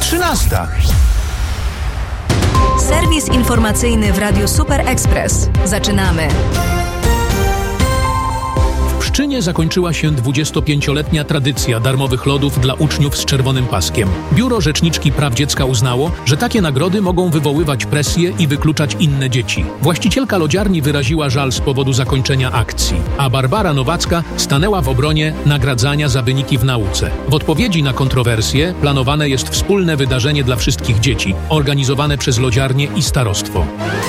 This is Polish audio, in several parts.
13. Serwis informacyjny w Radiu Super Express. Zaczynamy. W Pszczynie zakończyła się 25-letnia tradycja darmowych lodów dla uczniów z czerwonym paskiem. Biuro Rzeczniczki Praw Dziecka uznało, że takie nagrody mogą wywoływać presję i wykluczać inne dzieci. Właścicielka lodziarni wyraziła żal z powodu zakończenia akcji, a Barbara Nowacka stanęła w obronie nagradzania za wyniki w nauce. W odpowiedzi na kontrowersje planowane jest wspólne wydarzenie dla wszystkich dzieci, organizowane przez lodziarnię i starostwo.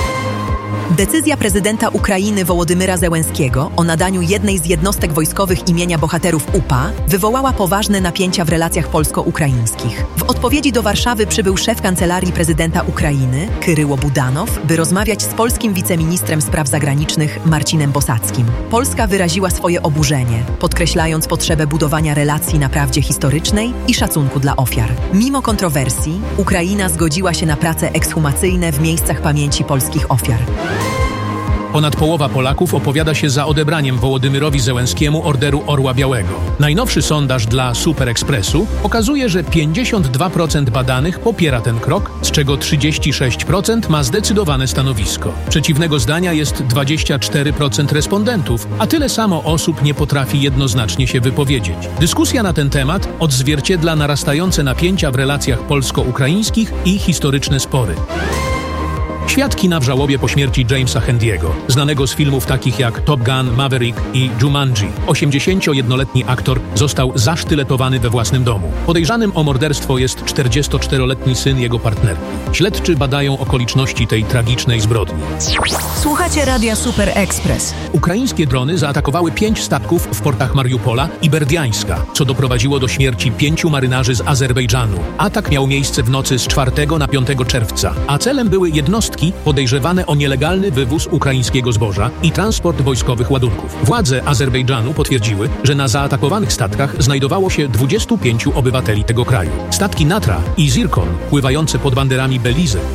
Decyzja prezydenta Ukrainy Wołodymyra Zełenskiego o nadaniu jednej z jednostek wojskowych imienia bohaterów UPA wywołała poważne napięcia w relacjach polsko-ukraińskich. W odpowiedzi do Warszawy przybył szef Kancelarii Prezydenta Ukrainy, Kyryło Budanow, by rozmawiać z polskim wiceministrem spraw zagranicznych Marcinem Bosackim. Polska wyraziła swoje oburzenie, podkreślając potrzebę budowania relacji na prawdzie historycznej i szacunku dla ofiar. Mimo kontrowersji, Ukraina zgodziła się na prace ekshumacyjne w miejscach pamięci polskich ofiar. Ponad połowa Polaków opowiada się za odebraniem Wołodymyrowi Zełenskiemu Orderu Orła Białego. Najnowszy sondaż dla Super Expressu pokazuje, że 52% badanych popiera ten krok, z czego 36% ma zdecydowane stanowisko. Przeciwnego zdania jest 24% respondentów, a tyle samo osób nie potrafi jednoznacznie się wypowiedzieć. Dyskusja na ten temat odzwierciedla narastające napięcia w relacjach polsko-ukraińskich i historyczne spory. Świat kina w żałobie po śmierci Jamesa Handiego, znanego z filmów takich jak Top Gun, Maverick i Jumanji. 81-letni aktor został zasztyletowany we własnym domu. Podejrzanym o morderstwo jest 44-letni syn jego partnerki. Śledczy badają okoliczności tej tragicznej zbrodni. Słuchacie Radia Super Express. Ukraińskie drony zaatakowały 5 statków w portach Mariupola i Berdiańska, co doprowadziło do śmierci 5 marynarzy z Azerbejdżanu. Atak miał miejsce w nocy z 4 na 5 czerwca, a celem były jednostki podejrzewane o nielegalny wywóz ukraińskiego zboża i transport wojskowych ładunków. Władze Azerbejdżanu potwierdziły, że na zaatakowanych statkach znajdowało się 25 obywateli tego kraju. Statki Natra i Zirkon, pływające pod banderami Belize,